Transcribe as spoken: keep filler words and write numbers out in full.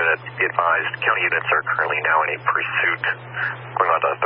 unit, be advised, county units are currently now in a pursuit going on to